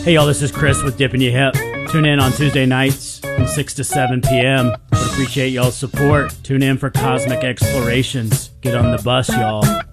Hey y'all, this is Chris with Dippin' Ya Hip. Tune in on Tuesday nights from 6 to 7 p.m. Would appreciate y'all's support. Tune in for Cosmic Explorations. Get on the bus, y'all.